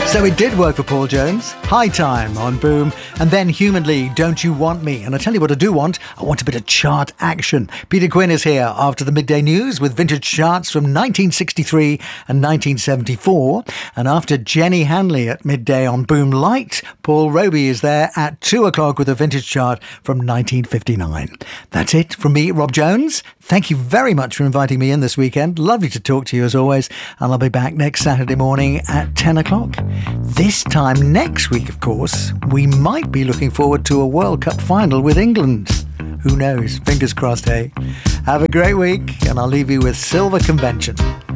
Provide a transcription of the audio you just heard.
So it did work for Paul Jones. High Time on Boom. And then Humanly, Don't You Want Me? And I tell you what I do want. I want a bit of chart action. Peter Quinn is here after the midday news with vintage charts from 1963 and 1974. And after Jenny Hanley at midday on Boom Light, Paul Roby is there at 2 o'clock with a vintage chart from 1959. That's it from me, Rob Jones. Thank you very much for inviting me in this weekend. Lovely to talk to you as always. And I'll be back next Saturday morning at 10 o'clock. This time next week, of course, we might be looking forward to a World Cup final with England. Who knows? Fingers crossed, hey? Have a great week, and I'll leave you with Silver Convention.